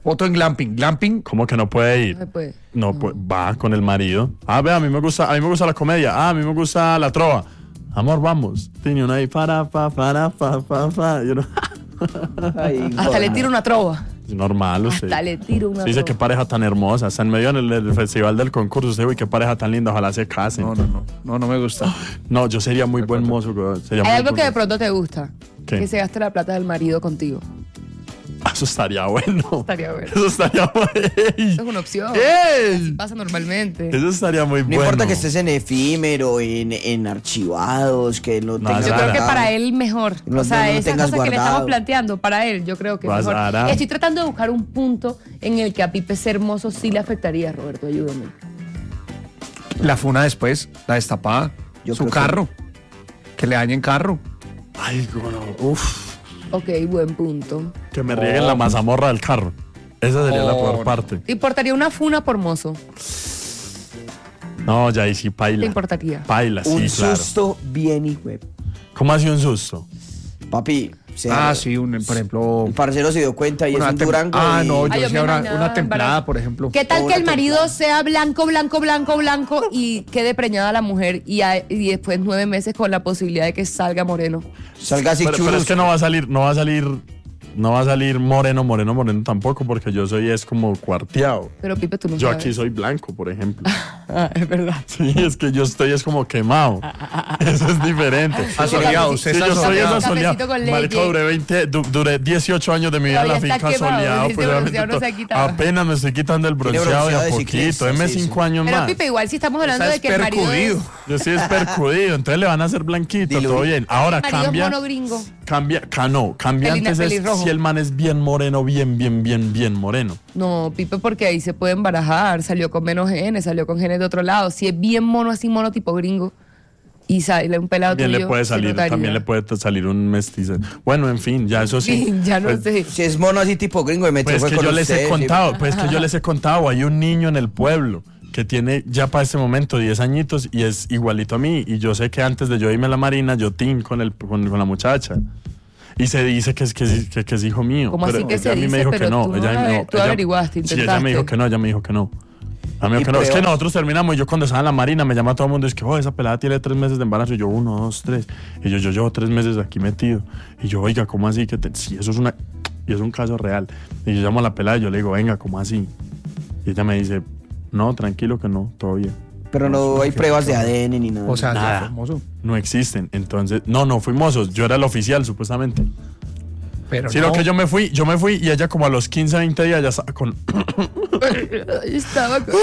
Foto en glamping. Glamping. ¿Cómo que no puede No ir? se puede. No, pues va con el marido. A ver, a mí me gusta la comedia. A mí me gusta la trova. Amor, vamos. Tiene una ahí para. Yo no- Ay, Hasta le tiro una trova. Es normal, usted. Hasta le tiro una Sí, dice trova. qué pareja tan hermosa. Está en medio del festival del concurso. Usted, uy, qué pareja tan linda. Ojalá se casen. No me gusta. No, yo sería muy buen mozo. Sería Hay muy algo buen que de mozo. pronto te gusta. ¿Qué? Que se gaste la plata del marido contigo. Eso estaría bueno. Estaría bueno. Eso estaría bueno. Eso es una opción. ¡Ey! Pasa normalmente. Eso estaría muy No bueno. importa que estés en efímero, en archivados, que no tengas Yo creo que Sara. para él mejor. No, O sea, no lo esas tengas cosas que le estamos guardado. planteando, para él, yo creo que es mejor. Sara. Estoy tratando de buscar un punto en el que a Pipe ser hermoso sí le afectaría, Roberto, ayúdame. La funa después, la destapada. Yo Su creo que- carro. Que le dañen carro. Ay, bueno, uf. Ok, buen punto. Que me rieguen la mazamorra del carro. Esa sería la peor parte. ¿Te importaría una funa por mozo? No, ya ahí sí ¿Te paila. importaría? Paila, un sí, claro. susto bien hijo de- ¿Cómo así un susto? Papi, Sí, por ejemplo. el parcero se dio cuenta y es un Durango. Ah, y- no, Ah, yo yo sí me ahora imaginaba una templada, embarazo. por ejemplo. ¿Qué tal O que el una marido temporada. sea blanco y quede preñada la mujer y después 9 meses con la posibilidad de que salga moreno? Salga así Pero churros. es que no va a salir moreno tampoco, porque yo soy es como cuarteado. Pero Pipe, tú no Yo sabes. aquí soy blanco, por ejemplo. Ah, es verdad. Sí, es que yo estoy es como quemado. Eso es diferente. Asoleado, Sí, usted Sí, está yo soy asoleado. es asoleado. Cafecito con Marica, leche. duré 18 años de mi vida en la Todavía finca está quemado, soleado. ese bronceado no se ha quitado. Apenas me estoy quitando el bronceado de bronceado a de poquito. ciclista, Deme sí, 5 sí. años Pero más. Pipe, igual si estamos hablando Está de que el marido percudido. Yo sí es percudido, entonces le van a hacer blanquito, Diluido. todo bien. Ahora el marido cambia. es mono gringo. Cambia antes es pelirrojo. si el man es bien moreno, bien moreno. No, Pipe, porque ahí se puede embarajar. Salió con menos genes, salió con genes de otro lado. Si es bien mono, así mono tipo gringo, y sale un pelado También tuyo, le puede se salir, notaría. también le puede salir un mestizo. Bueno, en fin, ya eso sí. Sí, ya no Pues- sé. Si es mono así tipo gringo y me Pues fue que con yo les he ustedes, contado, hay un niño en el pueblo que tiene ya para este momento 10 añitos y es igualito a mí. Y yo sé que antes de yo irme a la marina, yo con la muchacha. Y se dice que es hijo mío. ¿Cómo pero así que ella se a mí dice? me dijo Pero que no. tú Ella, no, no, tú averiguaste, Sí, ella me dijo intentaste. que no, ella me dijo que no. A mí me dijo Y que no. Es que prueba. nosotros terminamos y yo cuando estaba en la marina me llama todo el mundo y es que, esa pelada tiene 3 meses de embarazo. Y yo, 1, 2, 3. Y yo llevo 3 meses aquí metido. Y yo, oiga, ¿cómo así? Sí, eso es y es un caso real. Y yo llamo a la pelada y yo le digo, venga, ¿cómo así? Y ella me dice, no, tranquilo que no, todo bien. Pero no hay pruebas de ADN ni nada. O sea, Nada. ya famoso. No existen. Entonces, no fuimos mozos. Yo era el oficial, supuestamente. Pero Sí, no. lo que yo me fui y ella como a los 15, 20 días ya estaba con... Ahí estaba con-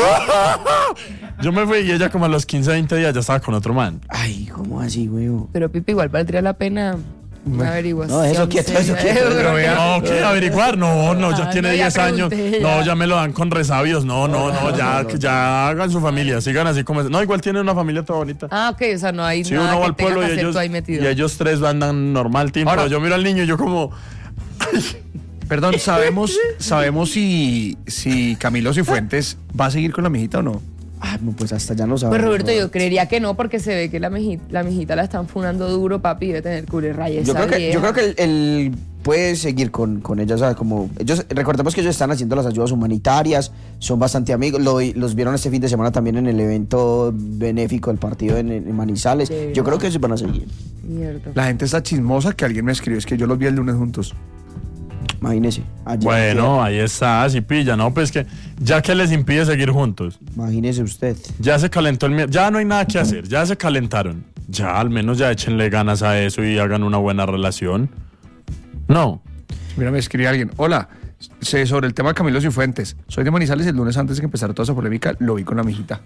Yo me fui y ella como a los 15, 20 días ya estaba con otro man. Ay, ¿cómo así, güey? Pero Pipe, igual valdría la pena una averiguación. No, eso quieto, eso seria. quieto. Pero vea, No, ¿qué? ¿Averiguar? No, ya Ah, tiene no, ya 10 años. pregunté, No, ya. ya me lo dan con resabios. No, ya hagan su familia. Sigan así como es. No, igual tienen una familia toda bonita. Ah, ok, o sea, no hay Si nada uno va que al tenga pueblo que y hacer ellos, tú ahí metido. y ellos 3 andan normal, Tim. Ahora- Pero yo miro al niño y yo como... Perdón, ¿sabemos si Camilo Cifuentes va a seguir con la mijita o no? Ah, no, pues hasta ya no sabemos. Pues Roberto, ¿no? yo creería que no, porque se ve que la mijita la están funando duro, papi, debe tener rayas. Yo creo que él puede seguir con ella, o sea, como ellos, recordemos que ellos están haciendo las ayudas humanitarias, son bastante amigos, los vieron este fin de semana también en el evento benéfico del partido en Manizales. Sí. Yo creo que ellos van a seguir. Mierda. La gente está chismosa que alguien me escribió, es que yo los vi el lunes juntos. Imagínese. ayer, Bueno, ahí está, así pilla, ¿no? Pues que ya que les impide seguir juntos. imagínese usted. Ya se calentó el miedo. Ya no hay nada que hacer. Ya se calentaron. Ya al menos ya échenle ganas a eso y hagan una buena relación. No. Mira, me escribe alguien. Hola, sé sobre el tema de Camilo Cifuentes. Soy de Manizales y el lunes antes de que empezara toda esa polémica lo vi con la mijita.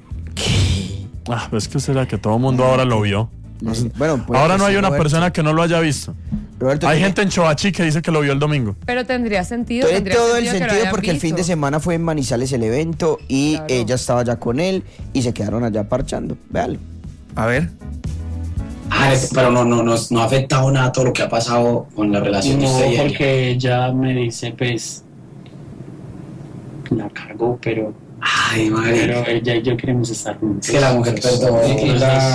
Es que será que todo el mundo ahora lo vio. Bueno, pues, Ahora no hay sí, una Roberto. persona que no lo haya visto. Roberto, Hay tiene- gente en Choachi que dice que lo vio el domingo. Pero tendría sentido. Tiene tendría todo el que lo sentido hayan porque el fin de visto. semana fue en Manizales el evento y Claro. ella estaba ya con él y se quedaron allá parchando. Véalo. A ver. Pero no ha afectado nada todo lo que ha pasado con la relación de No, usted y ella. porque ella me dice, pues, la cargo, pero Ay, madre. ella y yo queremos estar juntos. Es que la mujer perdona.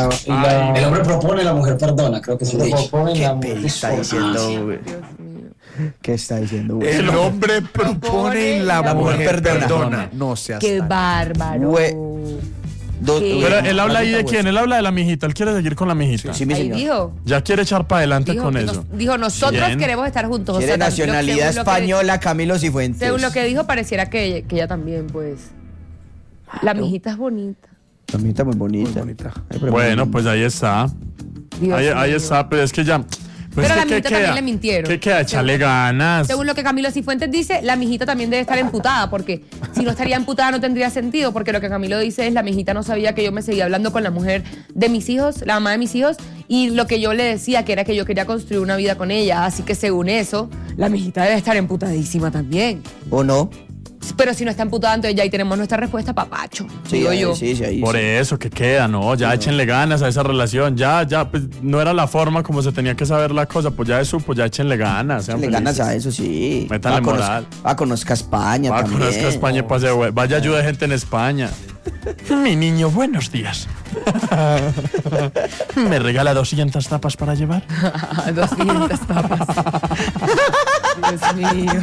Y El hombre propone, la mujer perdona, creo que es el dicho. Qué peli está diciendo, güey. Dios mío. ¿Qué está diciendo? Güey? El hombre propone y la mujer perdona. No seas ¡Qué tan- bárbaro! Güey. ¿Qué? Pero él habla ahí de quién, él habla de la mijita, él quiere seguir con la mijita. Sí, mi Ahí señor. dijo. Ya quiere echar para adelante Dijo, con que eso. dijo, nosotros Bien. queremos estar juntos. O Quiere sea, nacionalidad según lo que- española, Camilo Cifuentes. Según lo que dijo, pareciera que ella también, pues. La mijita es bonita. La mijita muy bonita. Muy bonita. Ay, pero Bueno, muy- pues ahí está. Dios Ahí mío. está, pero es que ya. Pues Pero es a la que, ¿qué mijita también queda? le mintieron. ¿Qué queda? Echarle ganas. Según lo que Camilo Cifuentes dice, la mijita también debe estar emputada, porque si no estaría emputada no tendría sentido, porque lo que Camilo dice es la mijita no sabía que yo me seguía hablando con la mujer de mis hijos, la mamá de mis hijos, y lo que yo le decía que era que yo quería construir una vida con ella, así que según eso, la mijita debe estar emputadísima también. ¿O no? Pero si no está emputada, entonces ya ahí tenemos nuestra respuesta, papacho. Digo ahí, yo. sí, ahí. Por sí. eso, que queda, ¿no? Ya échenle ganas a esa relación. Ya, pues no era la forma como se tenía que saber la cosa. Pues ya eso, pues ya échenle ganas. Sean Le ganas felices. a eso, sí. Métanle moral. Conozca España Va, también. conozca España y pase, güey. Vaya ayuda de gente en España. Mi niño, buenos días. ¿Me regala 200 tapas para llevar? 200 tapas. Dios mío.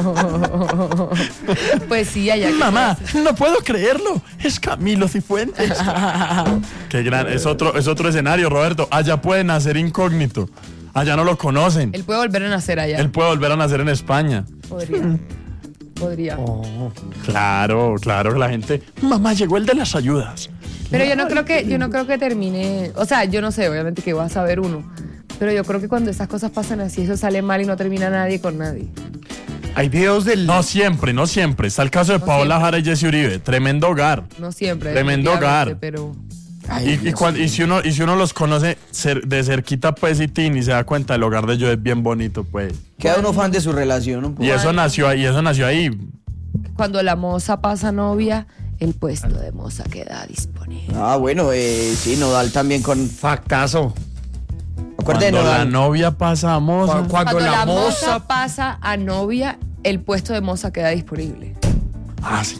Pues sí, allá. Mamá, no puedo creerlo. Es Camilo Cifuentes. Qué gran. Es otro escenario, Roberto. Allá puede nacer incógnito. Allá no lo conocen. Él puede volver a nacer allá. Él puede volver a nacer en España. Podría. Claro, la gente. Mamá, llegó el de las ayudas. Pero yo no creo que termine. O sea, yo no sé, obviamente que va a saber uno. Pero yo creo que cuando esas cosas pasan así, eso sale mal y no termina nadie con nadie. Hay videos del... No siempre. Está el caso de No Paola siempre. Jara y Jesse Uribe. Tremendo hogar. No siempre. Tremendo definitivamente, hogar. Pero. Y si uno los conoce de cerquita, pues, y se da cuenta, el hogar de ellos es bien bonito, pues. Queda uno fan de su relación un poco. Y eso nació ahí. Cuando la moza pasa novia, el puesto de moza queda disponible. Ah, bueno, sí, Nodal también con... Factazo. Acuérdate de Cuando la Nodal. novia pasa a moza. Cuando la moza... pasa a novia, el puesto de moza queda disponible. Ah, sí.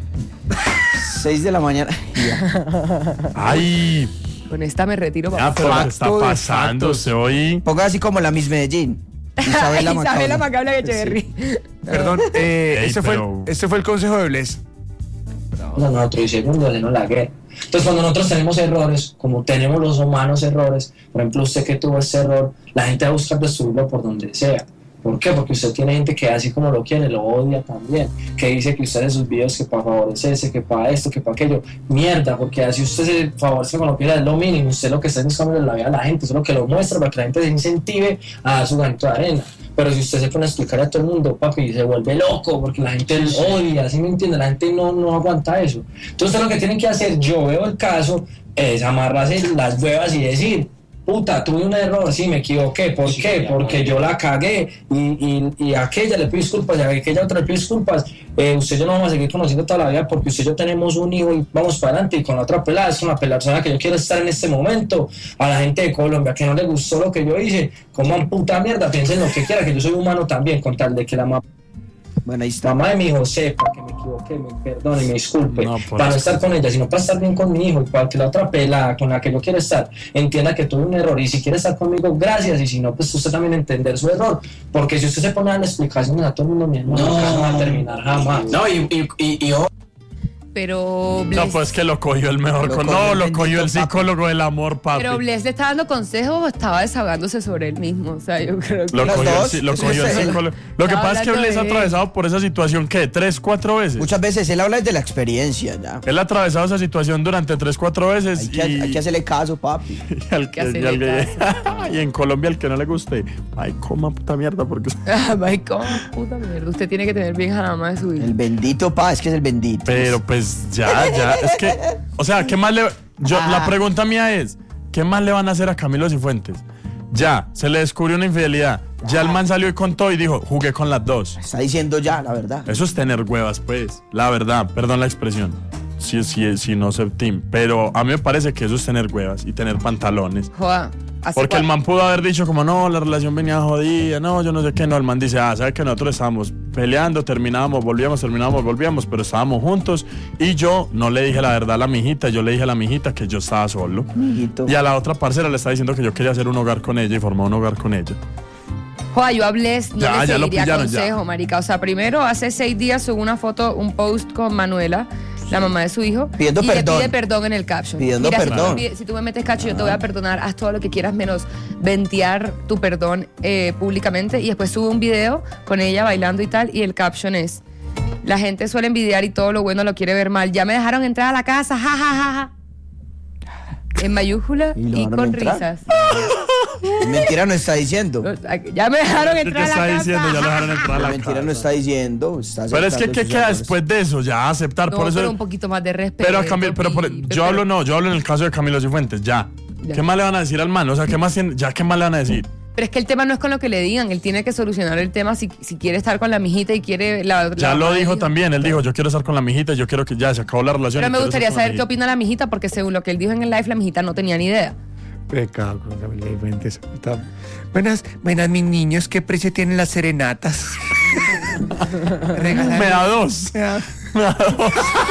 6 de la mañana. Ya. Ay, Con esta me retiro. ya, papá. pero ¿qué Facto está de pasando? factos. Se oí. Ponga así como la Miss Medellín. Isabela Isabela Macaulay. Macaulay Echeverry. Perdón, este fue el consejo de Bless. No, nosotros y segundo, hacernos la guerra. Entonces, cuando nosotros tenemos errores, como tenemos los humanos errores, por ejemplo, usted que tuvo ese error, la gente va a buscar destruirlo por donde sea. ¿Por qué? Porque usted tiene gente que así como lo quiere, lo odia también, que dice que usted en sus videos que para favorecerse, que para esto, que para aquello, mierda, porque así usted se favorece con lo que es lo mínimo, usted lo que está buscando en la vida de la gente, eso es lo que lo muestra para que la gente se incentive a dar su granito de arena. Pero si usted se pone a explicar a todo el mundo, papi, se vuelve loco, porque la gente lo odia, ¿sí me entiende? La gente no aguanta eso. Entonces lo que tienen que hacer, yo veo el caso, es amarrarse las huevas y decir, puta, tuve un error, sí, me equivoqué. ¿Por qué? Porque yo la cagué y a aquella le pido disculpas y a aquella otra le pido disculpas. Usted y yo no vamos a seguir conociendo toda la vida porque usted y yo tenemos un hijo y vamos para adelante. Y con la otra pelada es una persona que yo quiero estar en este momento. A la gente de Colombia que no le gustó lo que yo hice, coman puta mierda, piensen lo que quiera, que yo soy humano también, con tal de que la Bueno, ahí está. mamá de mi hijo sepa que me equivoqué, me perdone, me disculpe, No, por para no eso. estar con ella, sino para estar bien con mi hijo y para que la otra pelada con la que yo quiero estar entienda que tuve un error y si quiere estar conmigo, gracias, y si no, pues usted también entender su error, porque si usted se pone a dar explicaciones a todo el mundo, mi hermano, acá no va a terminar jamás. No, y Pero No, Bless, pues que lo cogió el mejor. Lo No, cogió el lo cogió el bendito papi. psicólogo del amor, papi. pero Bless le está dando consejos o estaba desahogándose sobre él mismo. O sea, yo creo que. Lo Las cogió, dos, lo eso cogió el es él. psicólogo. Lo que Estaba pasa es que hablando Bless ha de él. atravesado por esa situación, ¿qué? 3, 4 veces. Muchas veces él habla desde la experiencia, ya. Él ha atravesado esa situación durante 3, 4 veces. Hay que hacerle caso, papi. y al que, hacerle y en Colombia, el que no le guste, ay, coma puta mierda, porque. Ay, ¿cómo? Puta mierda. Usted tiene que tener bien a la mamá de su hijo. El bendito, pa, es que es el bendito. Pero pues ya, es que, o sea, ¿qué más le... La pregunta mía es, ¿qué más le van a hacer a Camilo Cifuentes? Ya, se le descubrió una infidelidad, ya el man salió y contó y dijo, jugué con las dos. Está diciendo ya, la verdad. Eso es tener huevas, pues, la verdad, perdón la expresión, si no sé team, pero a mí me parece que eso es tener huevas y tener pantalones. Joda. Porque el man pudo haber dicho como, no, la relación venía jodida, no, yo no sé qué, no, el man dice, sabe que nosotros estábamos peleando, terminábamos, volvíamos, pero estábamos juntos y yo no le dije la verdad a la mijita, yo le dije a la mijita que yo estaba solo. Mijito. Y a la otra parcera le estaba diciendo que yo quería hacer un hogar con ella y formar un hogar con ella. Joder, yo hablé, no Ya, le ya lo seguiría pillaron, consejo, ya. marica. O sea, primero, hace 6 días subo una foto, un post con Manuela, la mamá de su hijo. Pidiendo y perdón. le pide perdón en el caption. Pidiendo Mira, perdón. Si tú me metes cacho, yo te voy a perdonar. Haz todo lo que quieras menos ventear tu perdón públicamente. Y después sube un video con ella bailando y tal. Y el caption es: la gente suele envidiar y todo lo bueno lo quiere ver mal. Ya me dejaron entrar a la casa, ja, ja, ja, ja. En mayúscula ¿Y lo y dejaron con entrar? risas. Mentira no está diciendo. Ya me dejaron ¿Qué entrar a la está casa. diciendo? Ya lo dejaron entrar a la Mentira casa. no está diciendo. Está Pero es que, aceptando ¿qué sus queda errores. después de eso? Ya aceptar, No, por eso... pero un poquito más de respeto. Pero, yo hablo en el caso de Camilo Cifuentes, ya. Ya. ¿Qué más le van a decir al man? O sea, ¿qué más ¿qué más le van a decir? Pero es que el tema no es con lo que le digan, él tiene que solucionar el tema si quiere estar con la mijita y quiere... Ya lo dijo también, él dijo, yo quiero estar con la mijita, yo quiero que ya se acabó la relación. Pero y me quiero gustaría estar con la saber qué mijita. opina la mijita, porque según lo que él dijo en el live, la mijita no tenía ni idea. Pecado con Camila Cifuentes. Buenas mis niños, ¿qué precio tienen las serenatas? Me da dos. Me da- Me da dos.